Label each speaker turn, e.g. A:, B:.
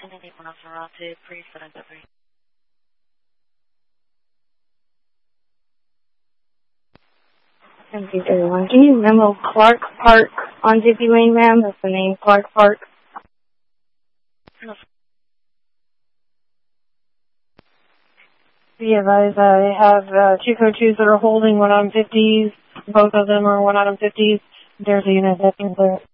A: Kennedy, Maserati, pre-73.
B: Thank you, everyone. Can you memo Clark Park on JP Lane, ma'am? That's the name, Clark Park.
A: No.
B: Be advised, I have 242s that are holding 1 on 50s. Both of them are 1 on 50s. There's a unit that can clear.